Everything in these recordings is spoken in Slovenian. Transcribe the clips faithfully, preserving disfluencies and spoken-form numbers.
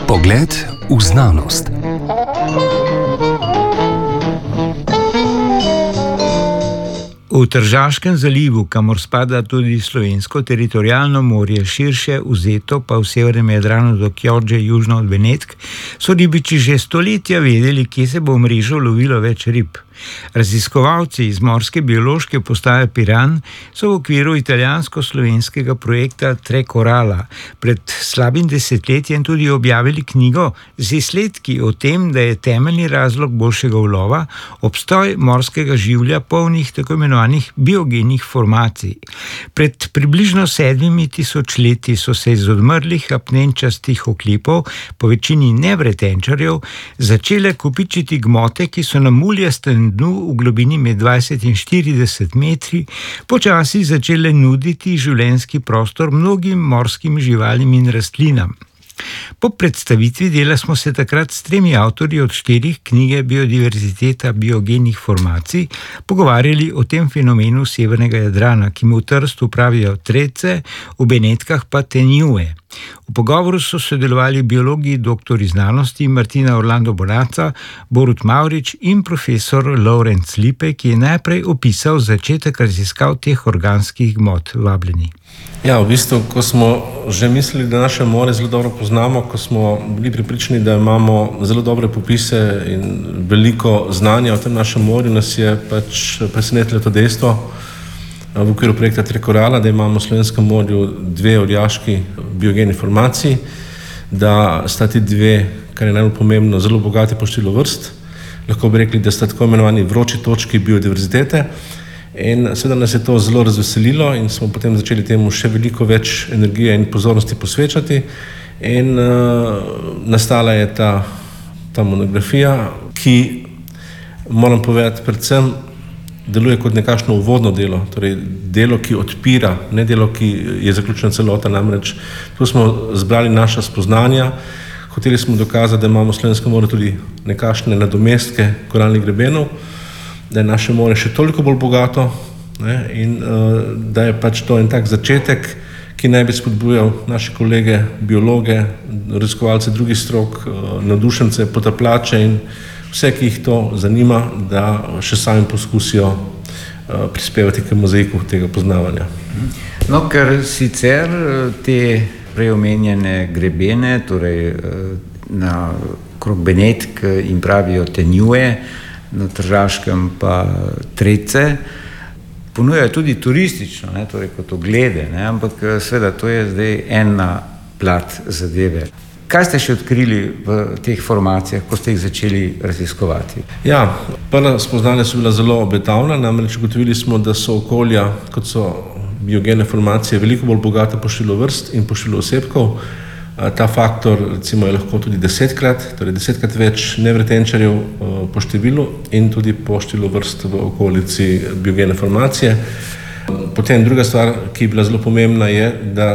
Pogled v znanost. V Tržaškem zalivu, kamor spada tudi slovensko teritorialno morje, širše vzeto pa v severnem Jadranu do Chiogge južno od Benetk, so ribiči že stoletja vedeli, kje se bo v mrežo lovilo več rib. Raziskovalci iz morske biološke postaje Piran so v okviru italijansko-slovenskega projekta Tre Coralla pred slabim desetletjem tudi objavili knjigo z izsledki o tem, da je temeljni razlog boljšega ulova obstoj morskega življa polnih tako imenovanih biogenih formacij. Pred približno sedmimi tisočletji so se iz odmrlih apnenčastih oklipov, po večini nevretenčarjev, začele kopičiti gmote, ki so na muljastem dnu v globini med dvajset in štirideset metri počasi začele nuditi življenjski prostor mnogim morskim živalim in rastlinam. Po predstavitvi dela smo se takrat s tremi avtorji od štirih knjige Biodiverziteta biogenih formacij pogovarjali o tem fenomenu severnega Jadrana, ki mu v Trstu pravijo trece, v Benetkah pa tenjue. V pogovoru so sodelovali biologi, doktori znanosti Martina Orlando Bonazza, Borut Mavrič in profesor Lorenz Lipe, ki je najprej opisal začetek raziskav teh organskih gmot. Vabljeni. Ja, v bistvu, ko smo že mislili, da naše more zelo dobro poznamo, ko smo bili prepričani, da imamo zelo dobre popise in veliko znanja o tem našem morju, nas je pač presenetilo to dejstvo v okviru projekta Tre Coralla, da imamo v Slovenskem morju dve orjaški biogeni formaciji, da sta ti dve, kar je najbolj pomembno, zelo bogati po številu vrst. Lahko bi rekli, da sta tako imenovani vroči točki biodiverzitete. In seveda nas je to zelo razveselilo in smo potem začeli temu še veliko več energije in pozornosti posvečati. In uh, nastala je ta, ta monografija, ki, moram povedati, predvsem deluje kot nekakšno uvodno delo, torej delo, ki odpira, ne delo, ki je zaključena celota, namreč tu smo zbrali naša spoznanja, hoteli smo dokazati, da imamo v Slovenskem morju tudi nekakšne nadomestke koralnih grebenov, da je naše more še toliko bolj bogato, ne, in uh, da je pač to en tak začetek, ki naj bi spodbujal naše kolege, biologe, raziskovalce drugih strok, uh, navdušence, potapljače in vse, ki jih to zanima, da še sami poskusijo uh, prispevati k mozaiku tega poznavanja. No, ker sicer te preomenjene grebene, torej na krog Benetk jim pravijo tenjue, na Tržaškem pa trece, ponujajo tudi turistično, ne, torej kot oglede, ne, ampak seveda to je zdaj ena plat zadeve. Kaj ste še odkrili v teh formacijah, ko ste jih začeli raziskovati? Ja, prva spoznanja so bila zelo obetavna, namreč ugotovili smo, da so okolja, kot so biogene formacije, veliko bolj bogate po številu vrst in po številu osebkov. Ta faktor recimo je lahko tudi desetkrat, torej desetkrat več nevretenčarjev po številu in tudi po številu vrst v okolici biogene formacije. Potem druga stvar, ki je bila zelo pomembna, je, da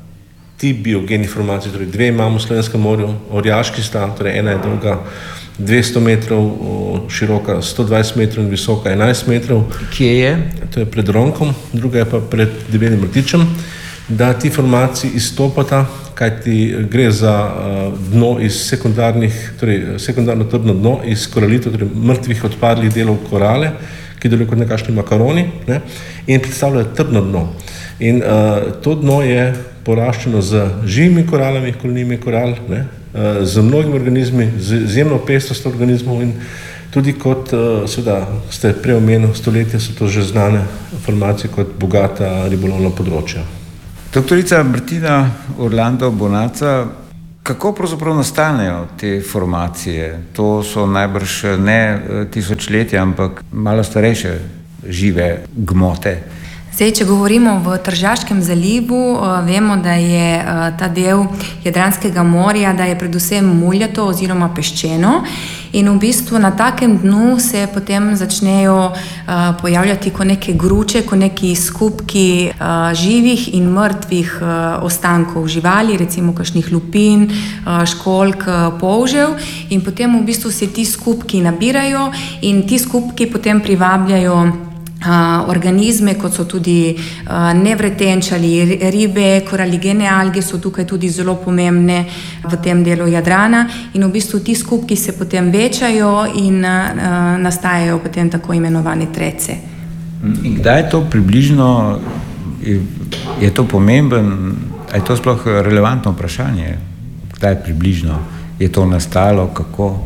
ti biogeni formaciji, torej dve imamo v Slovenskem morju, orjaški sta, torej ena je dolga dvesto metrov, široka sto dvajset metrov in visoka enajst metrov. Kje je? To je pred Ronkom, druga je pa pred Debelim rtičem. Da ti formaciji izstopata, kajti gre za uh, dno iz sekundarnih, torej sekundarno trdno dno iz koralitov, torej mrtvih odpadlih delov korale, ki delujejo kot nekakšni makaroni, ne, in predstavljajo trdno dno. In uh, to dno je poraščeno z živimi koralami, kolonijami koral, ne, uh, z mnogimi organizmi, z izjemno pestrost organizmov in tudi kot, uh, seveda, ste prej omenili, stoletja so to že znane formacije kot bogata ribolovna področja. Doktorica Martina Orlando Bonazza, kako pravzaprav nastanejo te formacije? To so najbrž ne tisočletja, ampak malo starejše žive gmote. Zdaj, če govorimo v Tržaškem zalivu, vemo, da je ta del Jadranskega morja, da je predvsem muljato oziroma peščeno in v bistvu na takem dnu se potem začnejo pojavljati kot neke gruče, kot neki skupki živih in mrtvih ostankov živali, recimo kakšnih lupin, školjk, polžev, in potem v bistvu se ti skupki nabirajo in ti skupki potem privabljajo Uh, organizme, kot so tudi uh, nevretenčali, ribe, koraligene alge so tukaj tudi zelo pomembne v tem delu Jadrana in v bistvu ti skupki se potem večajo in uh, nastajajo potem tako imenovane trece. In kdaj je to približno, je, je to pomemben, je to sploh relevantno vprašanje? Kdaj približno je to nastalo, kako?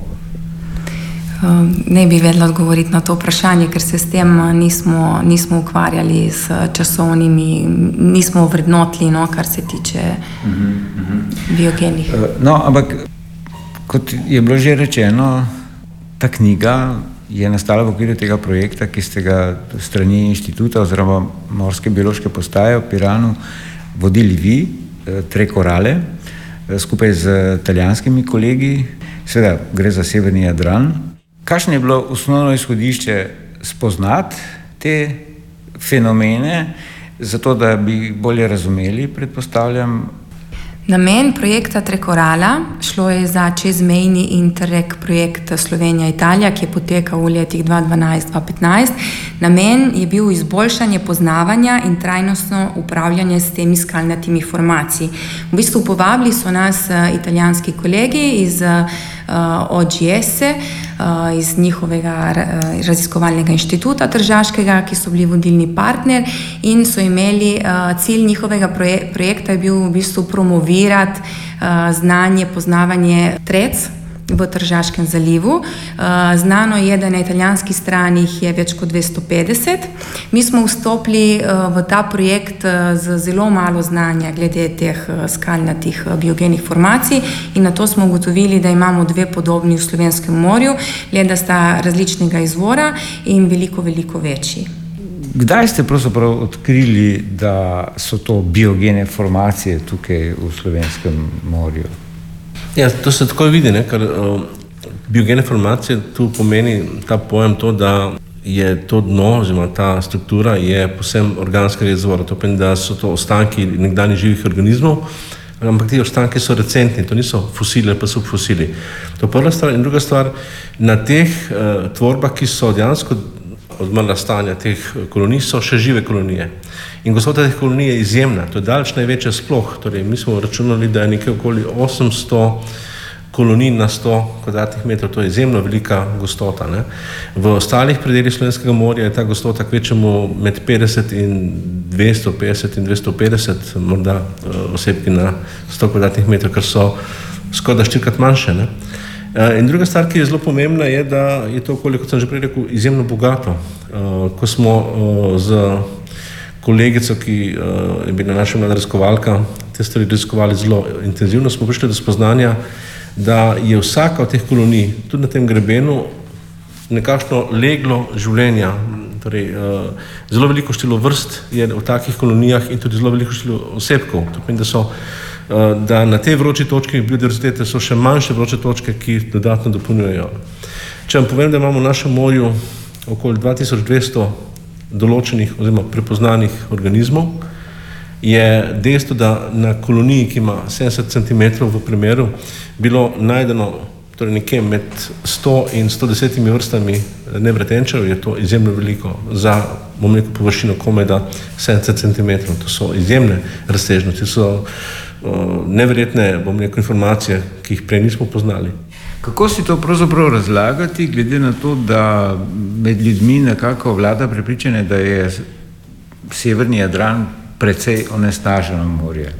Ne bi vedela odgovoriti na to vprašanje, ker se s tem nismo, nismo ukvarjali s časovnimi, nismo vrednotili, no, kar se tiče uh-huh. biogenih. No, ampak kot je bilo že rečeno, ta knjiga je nastala v okviru tega projekta, ki ste ga strani inštituta oziroma Morske biološke postaje v Piranu vodili vi, Trekorale, skupaj z italijanskimi kolegi, seveda gre za severni Jadran. Kakšno je bilo osnovno izhodišče spoznati te fenomene, zato da bi bolje razumeli, predpostavljam? Namen projekta Trekorala, šlo je za čezmejni Interreg projekt Slovenija-Italija, ki je potekal v letih dva tisoč dvanajst do dva tisoč petnajst. Namen je bil izboljšanje poznavanja in trajnostno upravljanje s temi skalnatimi formacij. V bistvu povabili so nas italijanski kolegi iz O G S-e, iz njihovega raziskovalnega inštituta tržaškega, ki so bili vodilni partner in so imeli, cilj njihovega projekta je bil v bistvu promovirati znanje, poznavanje trec v Tržaškem zalivu. Znano je, da na italijanski strani je več kot dvesto petdeset. Mi smo vstopili v ta projekt z zelo malo znanja glede teh skalnatih biogenih formacij in na to smo ugotovili, da imamo dve podobni v Slovenskem morju, le da sta različnega izvora in veliko, veliko večji. Kdaj ste pravzaprav odkrili, da so to biogene formacije tukaj v Slovenskem morju? Ja, to se tako vidi, ne, ker uh, biogene formacije tu pomeni ta pojem to, da je to dno, oziroma ta struktura je posebno organskega izvora. To pomeni, da so to ostanki nekdanjih živih organizmov, ampak ti ostanki so recentni, to niso fosili ali pa subfosili. To je prva stvar. In druga stvar, na teh uh, tvorbah, ki so dejansko odmrla stanja teh kolonij, so še žive kolonije. In gostota teh kolonij je izjemna, to je daleč največja sploh. Torej, mi smo računali, da je nekaj okoli osemsto kolonij na sto kvadratnih metrov, to je izjemno velika gostota. Ne? V ostalih predelih Slovenskega morja je ta gostota kvečemu med petdeset in dvesto petdeset in dvesto petdeset morda osebki na sto kvadratnih metrov, ker so skoraj štirikrat manjše. Ne? In druga stvar, ki je zelo pomembna, je, da je to okolje, kot sem že prej rekel, izjemno bogato. Ko smo z kolegico, ki je bila naša mlada raziskovalka, te stvari raziskovali zelo intenzivno, smo prišli do spoznanja, da je vsaka od teh kolonij, tudi na tem grebenu, nekakšno leglo življenja. Torej, zelo veliko število vrst je v takih kolonijah in tudi zelo veliko število osebkov. To pomeni, da so da na tej vroči točki biodiverzitete so še manjše vroče točke, ki jih dodatno dopolnjujejo. Če vam povem, da imamo v našem morju okoli dva tisoč dvesto določenih oziroma prepoznanih organizmov, je dejstvo, da na koloniji, ki ima sedemdeset centimetrov v primeru, bilo najdeno torej nekje med sto in sto deset vrstami nevretenčev, je to izjemno veliko za, bom rekel, površino komaj da sedemdeset centimetrov. To so izjemne razsežnosti, so neverjetne, bom rekel, informacije, ki jih prej nismo poznali. Kako si to pravzaprav razlagati, glede na to, da med ljudmi nekako vlada prepričanje, da je severni Jadran precej onesnaženo morje?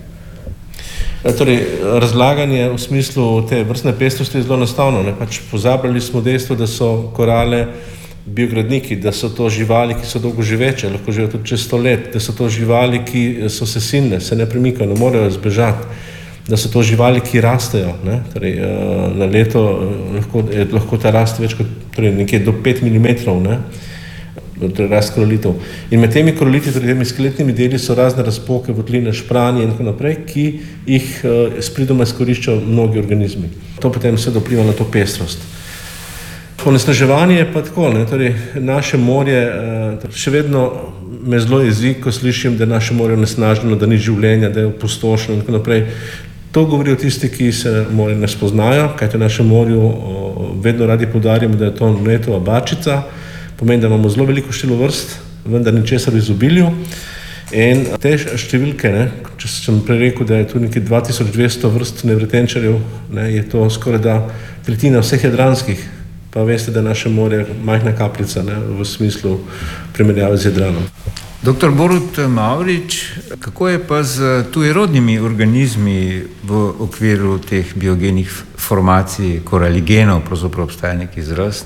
Torej, razlaganje v smislu te vrstne pestrosti je zelo enostavno. Pač pozabljali smo dejstvo, da so korale biogradniki, da so to živali, ki so dolgo živeče, lahko živijo tudi čez sto let, da so to živali, ki so sesilne, se ne premikajo, ne morejo zbežati, da so to živali, ki rastejo. Ne? Torej, na leto lahko, je lahko ta rast več kot torej, nekje do pet milimetrov, ne? Torej rast koralitov. In med temi koraliti, torej temi skeletnimi deli so razne razpoke, votline, špranje in tako naprej, ki jih s pridoma izkoriščajo mnogi organizmi. To potem se dopliva na to pestrost. Onesnaževanje je pa tako, ne, torej naše morje, še vedno me zelo jezi, ko slišim, da je naše morje onesnaženo, da ni življenja, da je opustošeno in tako naprej. To govorijo tisti, ki se morje ne spoznajo, kajti v našem morju vedno radi poudarjamo, da je to Noetova bačica, pomeni, da imamo zelo veliko število vrst, vendar ničesar v izobilju. In te številke, ne, če sem prej rekel, da je tu nekaj dva tisoč dvesto vrst nevretenčarjev, ne, je to skoraj da tretjina vseh jadranskih, pa veste, da je naše morje majhna kapljica, ne, v smislu primerjave z Jadranom. Doktor Borut Mavrič, kako je pa z tujerodnimi organizmi v okviru teh biogenih formacij, koraligenov, pravzaprav obstaja neki izraz?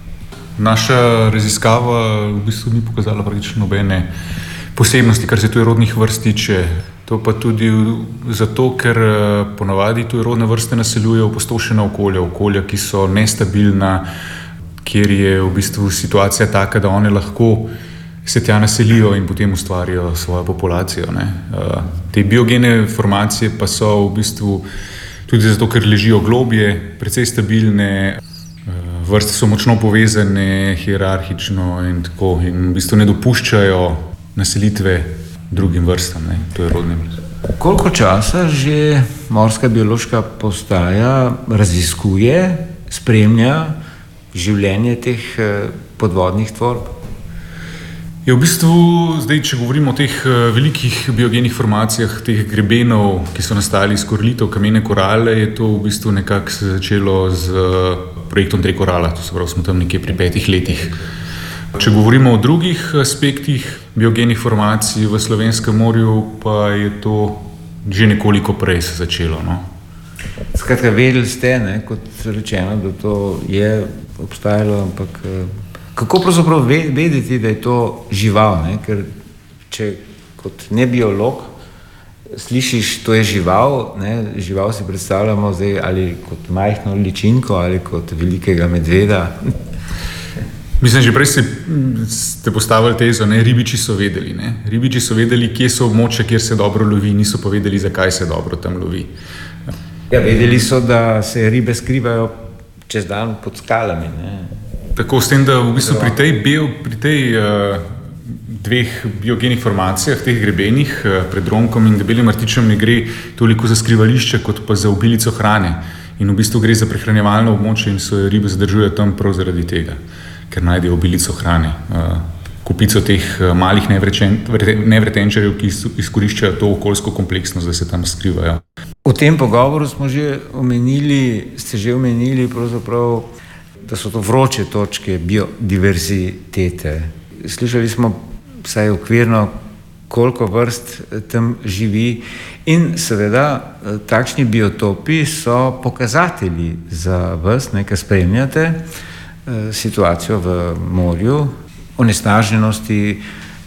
Naša raziskava v bistvu ni pokazala praktično nobene posebnosti, kar se tujerodnih vrst tiče. To pa tudi zato, ker ponavadi tujerodne vrste naseljujejo opustošena okolja, okolja, ki so nestabilna, kjer je v bistvu situacija taka, da one lahko se tja naselijo in potem ustvarijo svojo populacijo, ne. Te biogene formacije pa so v bistvu tudi zato, ker ležijo globje, precej stabilne, vrste so močno povezane hierarhično in tako in v bistvu ne dopuščajo naselitve drugim vrstam, ne, tujerodnim. Koliko časa že morska biološka postaja raziskuje, spremlja življenje teh podvodnih tvorb? Je v bistvu, zdaj, če govorimo o teh velikih biogenih formacijah, teh grebenov, ki so nastali iz korilitev kamene korale, je to v bistvu nekako se začelo z projektom Tre korala, to se pravi, smo tam nekje pri petih letih. Če govorimo o drugih aspektih biogenih formacij v Slovenskem morju, pa je to že nekoliko prej se začelo, no. Skratka, vedeli ste, ne, kot rečeno, da to je obstajalo, ampak kako pravzaprav vedeti, da je to žival, ne? Ker če kot ne biolog slišiš, to je žival, ne? Žival si predstavljamo zdaj ali kot majhno ličinko ali kot velikega medveda. Mislim, že prej ste postavili tezo, ne, ribiči so vedeli, ne. Ribiči so vedeli, kje so območja, kjer se dobro lovi, niso pa vedeli, zakaj se dobro tam lovi. Ja, vedeli so, da se ribe skrivajo čez dan pod skalami, ne. Tako, s tem, da v bistvu pri tej, bio, pri tej uh, dveh biogenih formacijah, teh grebenih, uh, pred Romkom in Debelim rtičem, ne gre toliko za skrivališče, kot pa za obilico hrane. In v bistvu gre za prehranjevalno območje in so ribe zadržujejo tam prav zaradi tega, ker najdejo obilico hrane. Kupico teh malih nevretenčarjev, ki izkoriščajo to okoljsko kompleksnost, da se tam skrivajo. V tem pogovoru smo že omenili, ste že omenili pravzaprav, da so to vroče točke biodiverzitete. Slišali smo vsaj okvirno, koliko vrst tam živi in seveda takšni biotopi so pokazatelji za vas, nekaj spremljate situacijo v morju, onesnaženosti,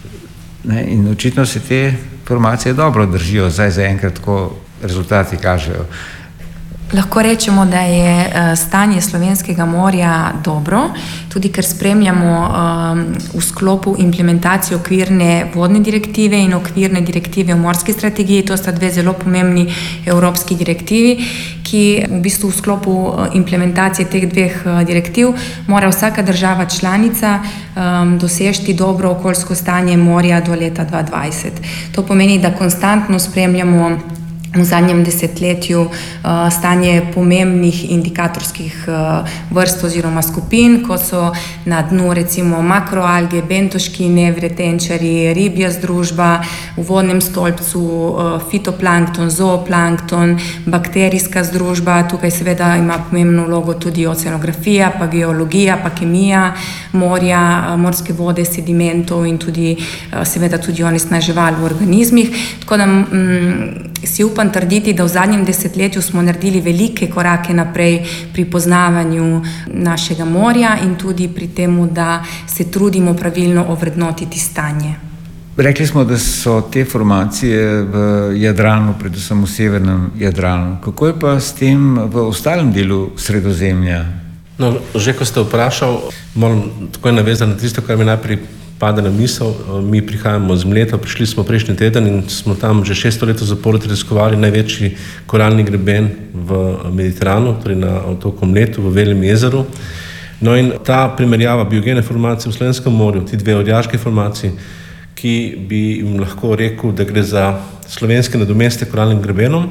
ne, in očitno se te formacije dobro držijo, zdaj zaenkrat tako rezultati kažejo. Lahko rečemo, da je stanje slovenskega morja dobro, tudi ker spremljamo um, v sklopu implementacije okvirne vodne direktive in okvirne direktive o morski strategiji. To sta dve zelo pomembni evropski direktivi, ki v bistvu v sklopu implementacije teh dveh direktiv mora vsaka država članica um, dosežti dobro okoljsko stanje morja do leta dva tisoč dvajset. To pomeni, da konstantno spremljamo v zadnjem desetletju uh, stanje pomembnih indikatorskih uh, vrst oziroma skupin, kot so na dnu recimo makroalge, bentoški nevretenčarji, ribja združba, v vodnem stolpcu uh, fitoplankton, zooplankton, bakterijska združba, tukaj seveda ima pomembno vlogo tudi oceanografija, pa geologija, pa kemija morja, uh, morske vode, sedimentov in tudi uh, seveda tudi onesnaževal v organizmih. Tako da mm, si upam trditi, da v zadnjem desetletju smo naredili velike korake naprej pri poznavanju našega morja in tudi pri temu, da se trudimo pravilno ovrednotiti stanje. Rekli smo, da so te formacije v Jadranu, predvsem v severnem Jadranu. Kako je pa s tem v ostalem delu Sredozemlja? No, že ko ste vprašal, moram takoj navezati na tisto, kar mi najprej pada na misel. Mi prihajamo z Mleta, prišli smo prejšnji teden in smo tam že šeststo let zapored raziskovali največji koralni greben v Mediteranu, torej na otoku Mletu, v Veljem jezeru. No in ta primerjava biogene formacije v Slovenskem morju, ti dve orjaške formacije, ki bi jim lahko rekel, da gre za slovenske nadomeste koralnim grebenom.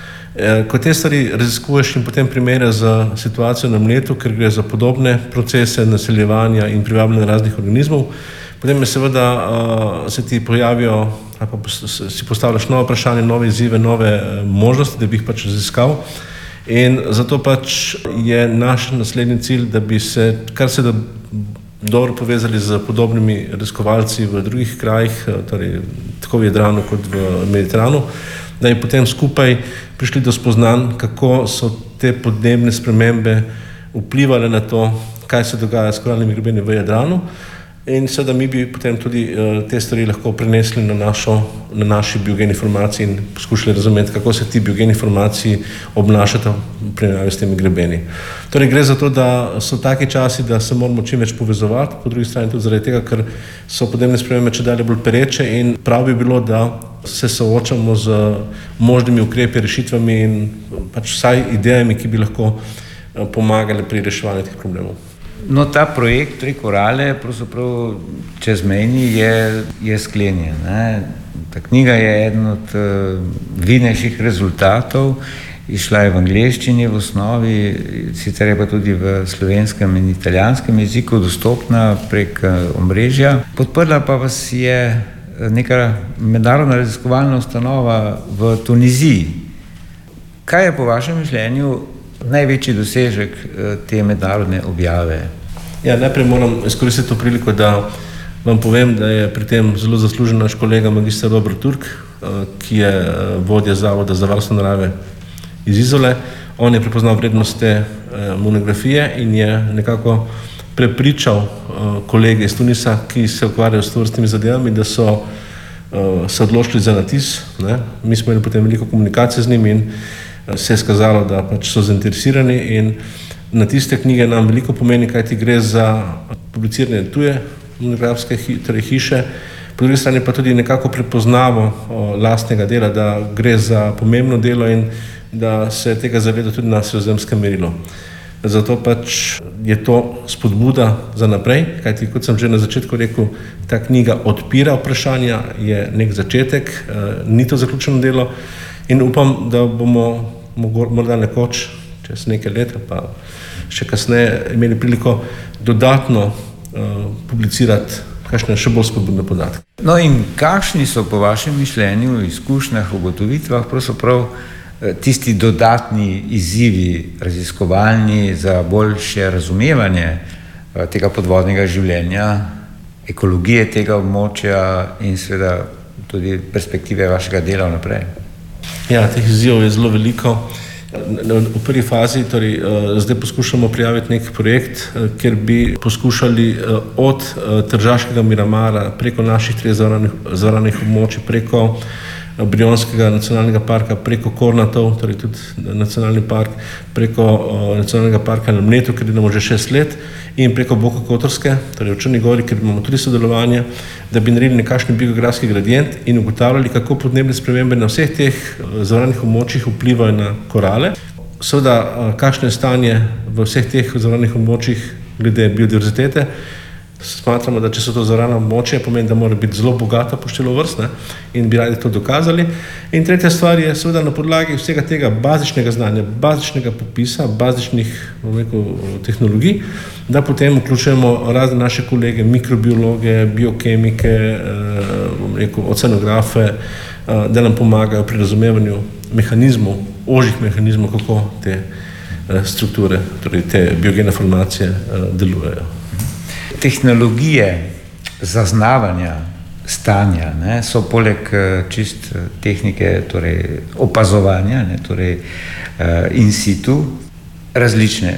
Ko te stvari raziskuješ in potem primerjaš za situacijo na Mletu, ker gre za podobne procese naseljevanja in privabljanja raznih organizmov, Potem je seveda uh, se ti pojavijo, ali pa si postavljaš nove vprašanje, nove izzive, nove uh, možnosti, da bi jih pač raziskal. In zato pač je naš naslednji cilj, da bi se kar se da dobro povezali z podobnimi raziskovalci v drugih krajih, torej tako v Jadranu kot v Mediteranu, da je potem skupaj prišli do spoznanj, kako so te podnebne spremembe vplivale na to, kaj se dogaja s koralnimi grebeni v Jadranu. In seveda mi bi potem tudi uh, te stvari lahko prenesli na, našo, na naši biogeni formaciji in poskušali razumeti, kako se ti biogeni formaciji obnašata v primerjavi s temi grebeni. Torej gre za to, da so taki časi, da se moramo čim več povezovati, po drugi strani tudi zaradi tega, ker so podnebne spremembe čedalje bolj pereče in prav bi bilo, da se soočamo z možnimi ukrepi, rešitvami in pač vsaj idejami, ki bi lahko uh, pomagali pri reševanju teh problemov. No, ta projekt Tri korale, pravzaprav čezmejni, je, je sklenjen. Ne? Ta knjiga je eden od uh, vidnejših rezultatov, išla je v angleščini v osnovi, sicer je pa tudi v slovenskem in italijanskem jeziku dostopna prek uh, omrežja. Podprla pa vas je neka mednarodna raziskovalna ustanova v Tuniziji. Kaj je po vašem mišljenju največji dosežek te mednarodne objave? Ja, najprej moram izkoristiti to priliko, da vam povem, da je pri tem zelo zaslužen naš kolega magister Robert Turk, ki je vodja Zavoda za varstvo narave iz Izole. On je prepoznal vrednost te monografije in je nekako prepričal kolege iz Tunisa, ki se ukvarjajo s tovrstnimi zadevami, da so se odločili za natis. Ne? Mi smo imeli potem veliko komunikacije z njimi in se je skazalo, da pač so zainteresirani in na tiste knjige nam veliko pomeni, kaj ti gre za publiciranje tuje monografske hi, torej hiše, po drugi strani pa tudi nekako prepoznavo o, lastnega dela, da gre za pomembno delo in da se tega zaveda tudi na sredozemskem merilu. Zato pač je to spodbuda za naprej, kajti kot sem že na začetku rekel, ta knjiga odpira vprašanja, je nek začetek, e, ni to zaključeno delo. In upam, da bomo morda nekoč, čez nekaj let, pa še kasneje, imeli priliko dodatno uh, publicirati kakšne še bolj spodbudne podatke. No in kakšni so po vašem mišljenju, izkušnjah, ugotovitvah pravzaprav tisti dodatni izzivi raziskovalni za boljše razumevanje tega podvodnega življenja, ekologije tega območja in seveda tudi perspektive vašega dela naprej? Ja, teh izzivov je zelo veliko. V prvi fazi, torej, zdaj poskušamo prijaviti nek projekt, kjer bi poskušali od Tržaškega Miramara preko naših treh zavarovanih območij, preko Brionskega nacionalnega parka, preko Kornatov, torej tudi nacionalni park, preko nacionalnega parka na Mletu, ker imamo že šest let, in preko Boka Kotorske, torej v Črni Gori, ker imamo tudi sodelovanje, da bi naredili nekakšen biografski gradient in ugotavljali, kako podnebne spremembe na vseh teh zavarovanih območjih vplivajo na korale. Seveda, kakšno je stanje v vseh teh zavarovanih območjih glede biodiverzitete. Smatramo, da če so to zavarovana območja, pomeni, da mora biti zelo bogata po številu vrst, ne, in bi radi to dokazali. In tretja stvar je seveda na podlagi vsega tega bazičnega znanja, bazičnega popisa, bazičnih, bom rekel, tehnologij, da potem vključujemo razne naše kolege, mikrobiologe, biokemike, bom rekel, oceanografe, da nam pomagajo pri razumevanju mehanizmov, ožjih mehanizmov, kako te strukture, torej te biogene formacije delujejo. Tehnologije zaznavanja stanja, ne, so poleg čist tehnike, torej opazovanja, ne, torej in situ, različne.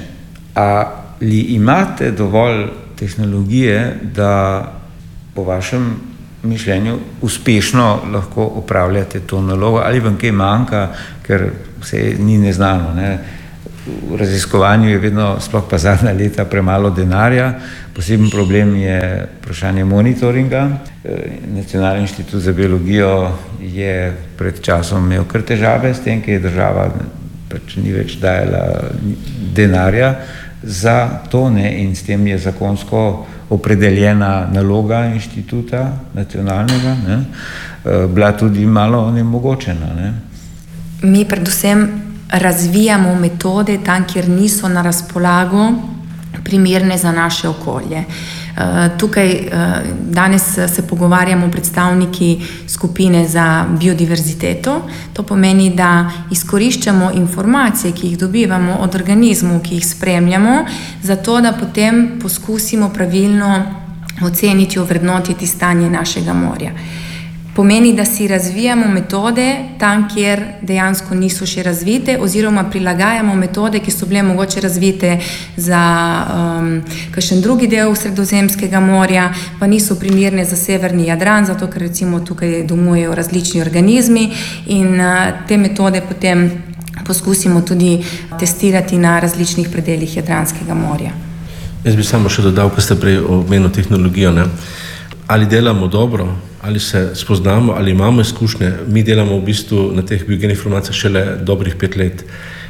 Ali imate dovolj tehnologije, da po vašem mišljenju uspešno lahko opravljate to nalogo, ali vam kaj manjka, ker vse ni neznano, ne? V raziskovanju je vedno, sploh pa zadnja leta, premalo denarja. Poseben problem je vprašanje monitoringa. Nacionalni inštitut za biologijo je pred časom imel kar težave s tem, ker je država pač ni več dajala denarja za to, ne, in s tem je zakonsko opredeljena naloga inštituta nacionalnega, ne, bila tudi malo onemogočena, ne. Mi predvsem razvijamo metode tam, kjer niso na razpolago primerne za naše okolje. Tukaj danes se pogovarjamo predstavniki skupine za biodiverziteto. To pomeni, da izkoriščamo informacije, ki jih dobivamo od organizmov, ki jih spremljamo, zato da potem poskusimo pravilno oceniti, ovrednotiti stanje našega morja. Pomeni, da si razvijamo metode tam, kjer dejansko niso še razvite, oziroma prilagajamo metode, ki so bile mogoče razvite za um, kakšen drugi del Sredozemskega morja, pa niso primerne za severni Jadran, zato ker recimo tukaj domujejo različni organizmi in uh, te metode potem poskusimo tudi testirati na različnih predeljih Jadranskega morja. Jaz bi samo še dodal, ko ste prej omenili tehnologijo, ne? Ali delamo dobro, ali se spoznamo, ali imamo izkušnje. Mi delamo v bistvu na teh biogenih informacijah šele dobrih pet let.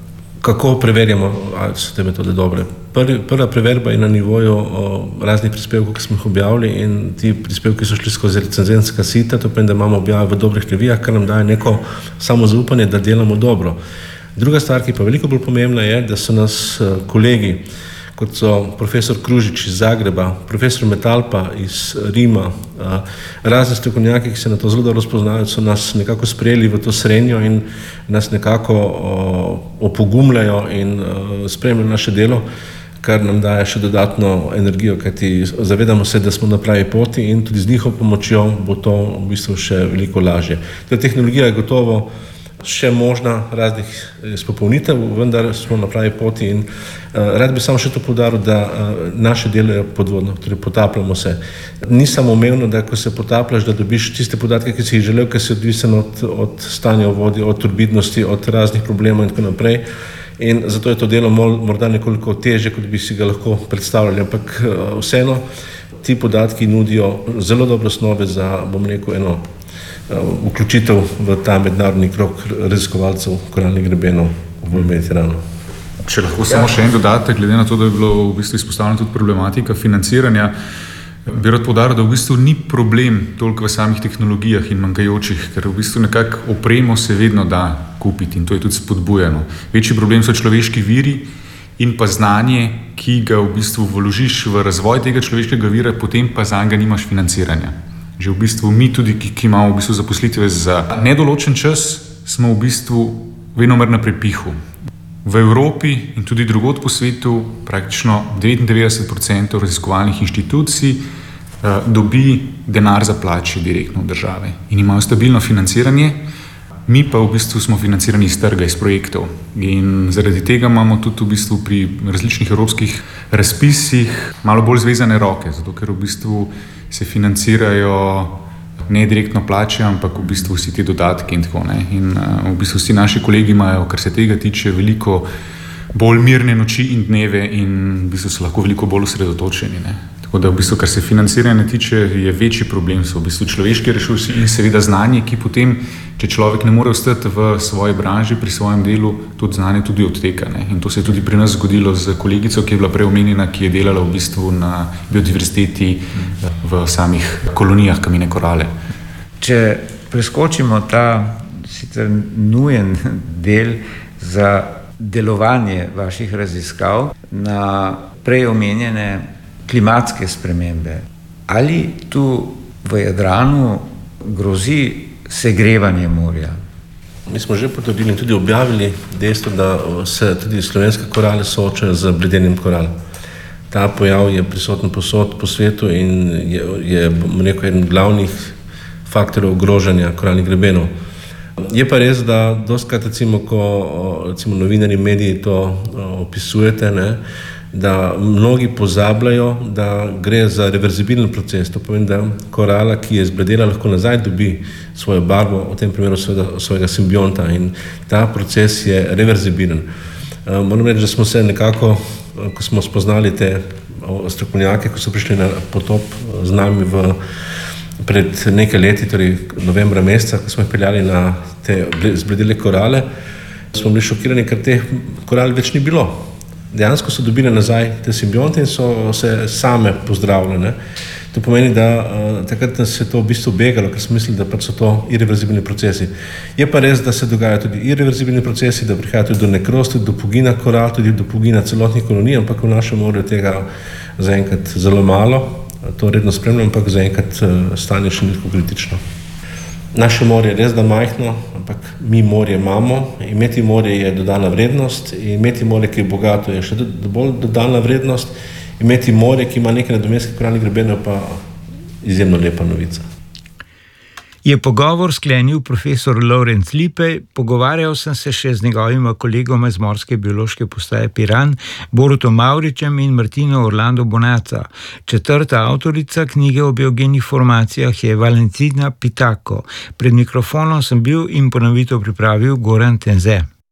Kako preverjamo, ali so te metode dobre? Prvi, prva preverba je na nivoju o, raznih prispevkov, ki smo jih objavili, in ti prispevki so šli skozi recenzentska sita, to pomeni, da imamo objave v dobrih revijah, kar nam daje neko samozaupanje, da delamo dobro. Druga stvar, ki pa veliko bolj pomembna, je, da so nas kolegi, kot so profesor Kružič iz Zagreba, profesor Metalpa iz Rima, razni strokovnjaki, ki se na to zelo dobro spoznajo, so nas nekako sprejeli v to srenjo in nas nekako opogumljajo in spremljajo naše delo, kar nam daje še dodatno energijo, kajti zavedamo se, da smo na pravi poti in tudi z njihovo pomočjo bo to v bistvu še veliko lažje. Ta tehnologija je gotovo še možna raznih izpopolnitev, vendar smo na pravi poti in uh, rad bi samo še to poudaril, da uh, naše delo je podvodno, torej potapljamo se. Ni samoumevno, da ko se potapljaš, da dobiš tiste podatke, ki si jih želel, ker si odvisen od, od stanja v vodi, od turbidnosti, od raznih problemov in tako naprej. In zato je to delo morda nekoliko teže, kot bi si ga lahko predstavljali, ampak uh, vseeno ti podatki nudijo zelo dobre osnove za, bom rekel, eno vključitev v ta mednarodni krog raziskovalcev koralnih grebenov v Mediteranu. Če lahko samo še en dodatek, glede na to, da je bilo v bistvu izpostavljena tudi problematika financiranja, bi rad poudaril, da v bistvu ni problem toliko v samih tehnologijah in manjkajočih, ker v bistvu nekako opremo se vedno da kupiti in to je tudi spodbujeno. Večji problem so človeški viri in pa znanje, ki ga v bistvu vložiš v razvoj tega človeškega vira, potem pa zanj ga nimaš financiranja. Že v bistvu mi tudi, ki, ki imamo v bistvu zaposlitve za nedoločen čas, smo v bistvu venomer na prepihu. V Evropi in tudi drugod po svetu praktično devetindevetdeset procentov raziskovalnih inštitucij uh, dobi denar za plače direktno od države in imajo stabilno financiranje, mi pa v bistvu smo financirani iz trga, iz projektov. In zaradi tega imamo tudi v bistvu pri različnih evropskih razpisih malo bolj zvezane roke, zato ker v bistvu se financirajo ne direktno plače, ampak v bistvu vsi ti dodatki in tako ne. In uh, v bistvu vsi naši kolegi imajo, kar se tega tiče, veliko bolj mirne noči in dneve in v bistvu so lahko veliko bolj osredotočeni, ne. Tako da v bistvu, kar se financiranja tiče, je večji problem, so v bistvu človeški resursi in seveda znanje, ki potem, če človek ne more ostati v svoji branži, pri svojem delu, tudi znanje tudi odteka, ne. In to se je tudi pri nas zgodilo z kolegico, ki je bila prej omenjena, ki je delala v bistvu na biodiverziteti v samih kolonijah kamene korale. Če preskočimo ta sicer nujen del za delovanje vaših raziskav na prej omenjene klimatske spremembe. Ali tu v Jadranu grozi segrevanje morja? Mi smo že potrdili in tudi objavili dejstvo, da se tudi slovenske korale soočajo z bledenjem koral. Ta pojav je prisoten povsod po svetu in je, je rekel, eden glavnih faktorjev ogrožanja koralnih grebenov. Je pa res, da dostikrat, recimo, ko recimo, novinarji, mediji to opisujete, ne, da mnogi pozabljajo, da gre za reverzibilen proces. To pomeni, da korala, ki je zbledela, lahko nazaj dobi svojo barvo, v tem primeru svojega, svojega simbionta in ta proces je reverzibilen. Moram reči, da smo se nekako, ko smo spoznali te strokovnjake, ko so prišli na potop z nami v, pred nekaj leti, torej novembra meseca, ko smo jih peljali na te zbledele korale, smo bili šokirani, ker teh koral več ni bilo. Dejansko so dobili nazaj te simbionte in so se same pozdravljene. To pomeni, da uh, takrat nas je to v bistvu begalo, ker smo mislili, da pač so to irreverzibilni procesi. Je pa res, da se dogajajo tudi irreverzibilni procesi, da prihaja tudi do nekrosti, do pogina koral, tudi do pogina celotnih kolonij, ampak v našem morju tega zaenkrat zelo malo. to redno spremljam, ampak zaenkrat stanje še ni tako kritično. Naše morje je res da majhno, ampak mi morje imamo. Imeti morje je dodana vrednost, imeti morje, ki je bogato, je še bolj dodana vrednost. Imeti morje, ki ima nekaj nadomestnih koralnih grebenov, pa izjemno lepa novica. Je pogovor sklenil profesor Lorenc Lipej. Pogovarjal sem se še z njegovima kolegoma iz Morske biološke postaje Piran, Borutom Mavričem in Martino Orlando Bonaca. Četrta avtorica knjige o biogenih formacijah je Valentina Pitako. Pred mikrofonom sem bil in ponovitev pripravil Goran Tenze.